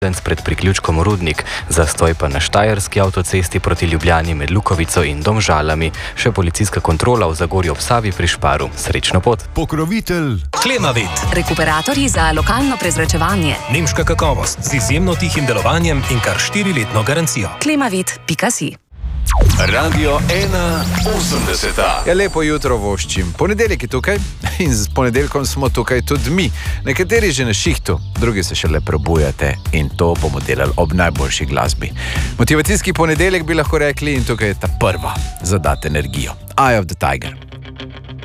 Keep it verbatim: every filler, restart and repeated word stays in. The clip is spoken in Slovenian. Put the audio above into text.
pred priključkom Rudnik, zastoj pa na Štajerski avtocesti proti Ljubljani med Lukovico in Domžalami, še policijska kontrola v Zagorju ob Savi pri Šparu. Srečno pot. Pokrovitelj Klemavit. Rekuperatorji za lokalno prezračevanje. Nemška kakovost z izjemno tihim delovanjem in kar štiriletno garancijo. klemavit pika si. Radio ena osemdeseta. Ja, lepo jutro voščim. Ponedeljek je tukaj in z ponedeljkom smo tukaj tudi mi. Nekateri že na šihtu, drugi se šele prebujate in to bomo delali ob najboljši glasbi. Motivacijski ponedeljek bi lahko rekli in tukaj je ta prva za dati energijo. Eye of the Tiger.